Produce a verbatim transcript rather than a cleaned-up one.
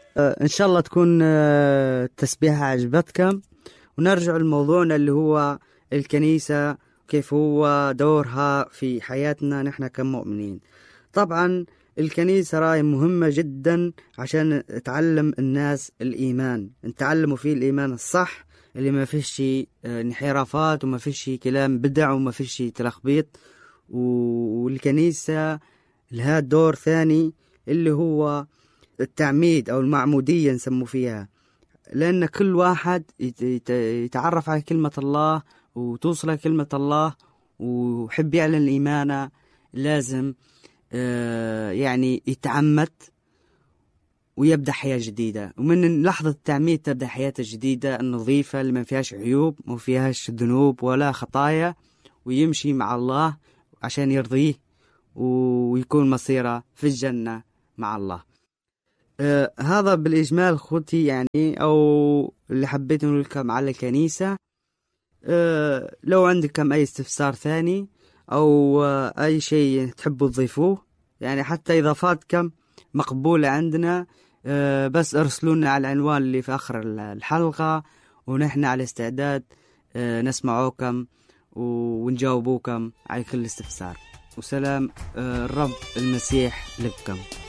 إن شاء الله تكون التسبيحة عجبتكم، ونرجع لموضوعنا اللي هو الكنيسة، كيف هو دورها في حياتنا نحن كمؤمنين. طبعا الكنيسة راي مهمة جدا عشان تعلم الناس الإيمان، نتعلموا فيه الإيمان الصح اللي ما فيش انحرافات وما فيش كلام بدع وما فيش تلخبيط. والكنيسة لها دور ثاني اللي هو التعميد أو المعمودية نسمو فيها، لأن كل واحد يتعرف على كلمة الله وتوصل كلمة الله وحب يعلن الإيمان لازم يعني يتعمد ويبدأ حياة جديدة. ومن لحظة التعميد تبدأ حياة جديدة النظيفة اللي ما فيهاش عيوب ما فيهاش ذنوب ولا خطايا، ويمشي مع الله عشان يرضيه ويكون مصيره في الجنة مع الله. آه هذا بالإجمال خوتي يعني، أو اللي حبيت نقول لكم على الكنيسة. آه لو عندكم أي استفسار ثاني أو آه أي شيء تحبوا تضيفوه، يعني حتى إضافاتكم مقبولة عندنا، آه بس ارسلونا على العنوان اللي في آخر الحلقة، ونحن على استعداد آه نسمعوكم ونجاوبوكم على كل استفسار. وسلام آه الرب المسيح لكم.